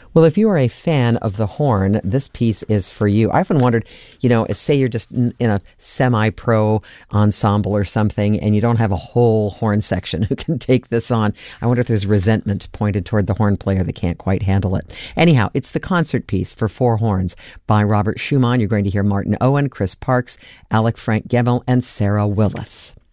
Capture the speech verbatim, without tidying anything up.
Well, if you are a fan of the horn, this piece is for you. I often wondered, you know, say you're just in a semi-pro ensemble or something, and you don't have a whole horn section who can take this on. I wonder if there's resentment pointed toward the horn player that can't quite handle it. Anyhow, it's the concert piece for four horns by Robert Schumann. You're going to hear Martin Owen, Chris Parks, Alec Frank Gemmell, and Sarah Willis.